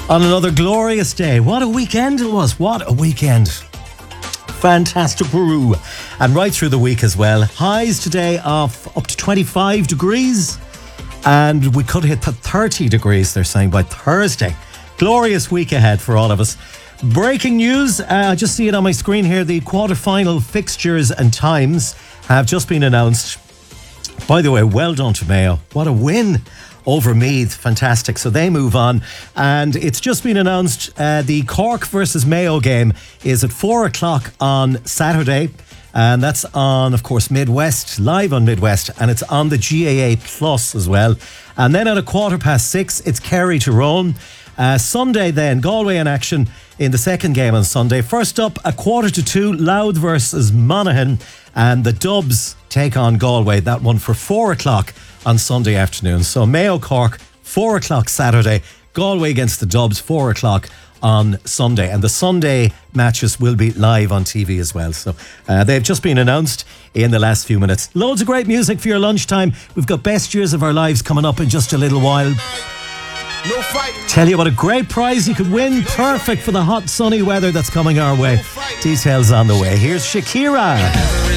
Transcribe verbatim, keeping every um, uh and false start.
On another glorious day. What a weekend it was. What a weekend. Fantastic Peru. And right through the week as well. Highs today of up to twenty-five degrees. And we could hit thirty degrees, they're saying, by Thursday. Glorious week ahead for all of us. Breaking news. Uh, I just see it on my screen here. The quarter-final fixtures and times have just been announced. By the way, well done to Mayo. What a win over Meath. Fantastic. So they move on. And it's just been announced uh, the Cork versus Mayo game is at four o'clock on Saturday. And that's on, of course, Midwest, live on Midwest. And it's on the G A A Plus as well. And then at a quarter past six, it's Kerry Tyrone. Uh, Sunday then, Galway in action in the second game on Sunday. First up, a quarter to two, Louth versus Monaghan. And the Dubs take on Galway. That one for four o'clock on Sunday afternoon. So Mayo Cork, four o'clock Saturday. Galway against the Dubs, four o'clock on Sunday. And the Sunday matches will be live on T V as well. So uh, they've just been announced in the last few minutes. Loads of great music for your lunchtime. We've got Best Years of Our Lives coming up in just a little while. No fight. Tell you what a great prize you could win. Perfect for the hot sunny weather that's coming our way. Details on the way. Here's Shakira.